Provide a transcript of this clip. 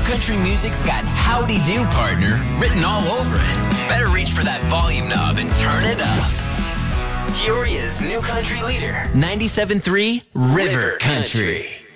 country music's got Howdy Do Partner written all over it. Better reach for that volume knob and turn it up. Peoria's new country leader, 97.3 River Country.